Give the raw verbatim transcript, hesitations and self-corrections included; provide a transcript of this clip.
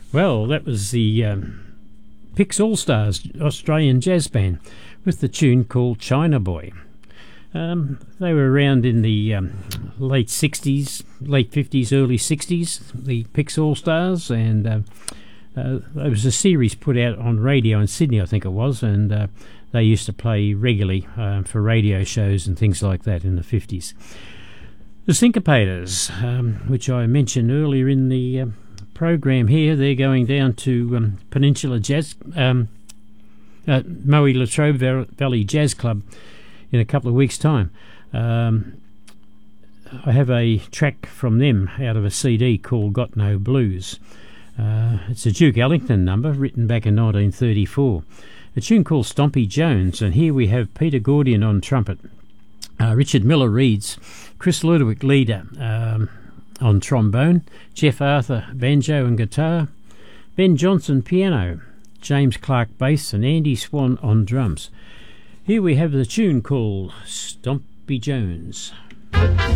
Well, that was the um, Pix All Stars Australian jazz band with the tune called China Boy. Um, they were around in the um, late sixties, late fifties, early sixties, the Pix All Stars, and uh, uh, there was a series put out on radio in Sydney, I think it was, and uh, they used to play regularly uh, for radio shows and things like that in the fifties. The Syncopators, um, which I mentioned earlier in the uh, program here, they're going down to um, Peninsula Jazz, um, uh, Moe Latrobe Valley Jazz Club in a couple of weeks' time. Um, I have a track from them out of a C D called Got No Blues. Uh, it's a Duke Ellington number written back in nineteen thirty-four. A tune called Stompy Jones, and here we have Peter Gordian on trumpet, uh, Richard Miller reeds, Chris Ludwig leader um, on trombone, Jeff Arthur banjo and guitar, Ben Johnson piano, James Clark bass, and Andy Swan on drums. Here we have the tune called Stompy Jones.